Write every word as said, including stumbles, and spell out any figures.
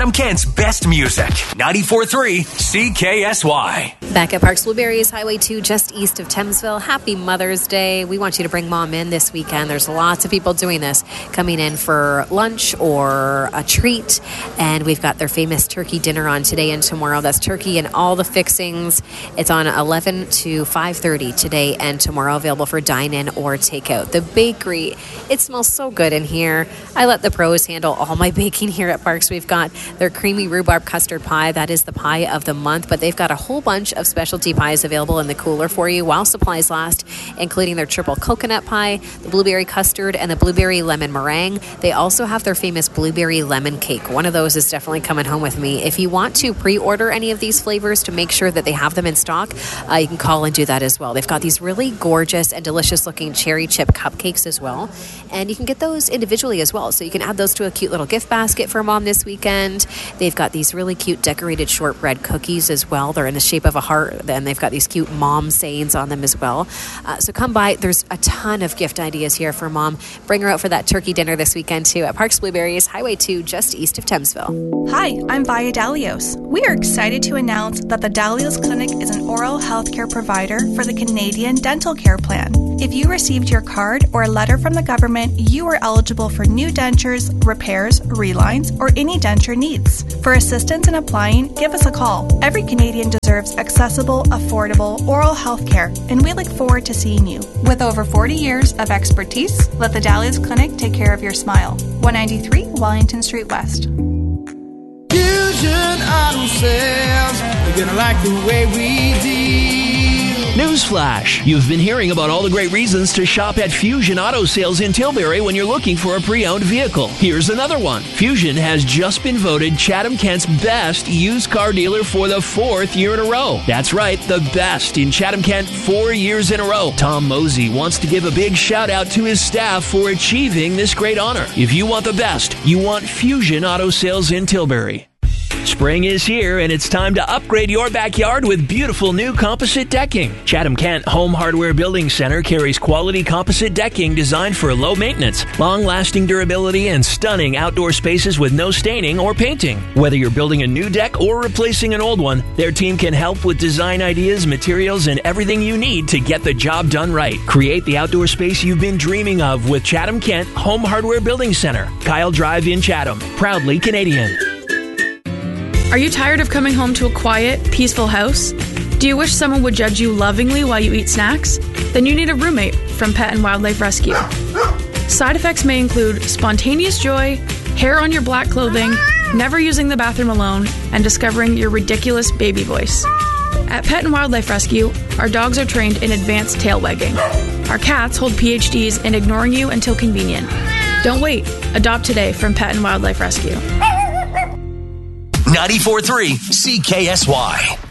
Chatham Kent's best music. ninety-four point three C K S Y. Back at Parks Blueberries, Highway two, just east of Thamesville. Happy Mother's Day. We want you to bring Mom in this weekend. There's lots of people doing this, coming in for lunch or a treat. And we've got their famous turkey dinner on today and tomorrow. That's turkey and all the fixings. It's on eleven to five thirty today and tomorrow, available for dine-in or takeout. The bakery, it smells so good in here. I let the pros handle all my baking here at Parks. We've got their creamy rhubarb custard pie. That is the pie of the month, but they've got a whole bunch of specialty pies available in the cooler for you while supplies last, including their triple coconut pie, the blueberry custard, and the blueberry lemon meringue. They also have their famous blueberry lemon cake. One of those is definitely coming home with me. If you want to pre-order any of these flavors to make sure that they have them in stock, uh, you can call and do that as well. They've got these really gorgeous and delicious looking cherry chip cupcakes as well, and you can get those individually as well. So you can add those to a cute little gift basket for Mom this weekend. They've got these really cute decorated shortbread cookies as well. They're in the shape of a heart, and they've got these cute mom sayings on them as well. Uh, so come by. There's a ton of gift ideas here for Mom. Bring her out for that turkey dinner this weekend too at Parks Blueberries, Highway two, just east of Thamesville. Hi, I'm Vaya Dalios. We are excited to announce that the Dalios Clinic is an oral health care provider for the Canadian Dental Care Plan. If you received your card or a letter from the government, you are eligible for new dentures, repairs, relines, or any denture needs. For assistance in applying, give us a call. Every Canadian deserves accessible, affordable oral health care, and we look forward to seeing you. With over forty years of expertise, let the Dalios Clinic take care of your smile. one ninety-three Wellington Street West. Fusion Auto Sales, you're gonna like the way we deal. Newsflash! You've been hearing about all the great reasons to shop at Fusion Auto Sales in Tilbury when you're looking for a pre-owned vehicle. Here's another one. Fusion has just been voted Chatham Kent's best used car dealer for the fourth year in a row. That's right, the best in Chatham Kent four years in a row. Tom Mosey wants to give a big shout out to his staff for achieving this great honor. If you want the best, you want Fusion Auto Sales in Tilbury. Spring is here, and it's time to upgrade your backyard with beautiful new composite decking. Chatham Kent Home Hardware Building Center carries quality composite decking designed for low maintenance, long-lasting durability, and stunning outdoor spaces with no staining or painting. Whether you're building a new deck or replacing an old one, their team can help with design ideas, materials, and everything you need to get the job done right. Create the outdoor space you've been dreaming of with Chatham Kent Home Hardware Building Center, Kyle Drive in Chatham. Proudly Canadian. Are you tired of coming home to a quiet, peaceful house? Do you wish someone would judge you lovingly while you eat snacks? Then you need a roommate from Pet and Wildlife Rescue. Side effects may include spontaneous joy, hair on your black clothing, never using the bathroom alone, and discovering your ridiculous baby voice. At Pet and Wildlife Rescue, our dogs are trained in advanced tail wagging. Our cats hold P H Ds in ignoring you until convenient. Don't wait. Adopt today from Pet and Wildlife Rescue. ninety-four point three C K S Y.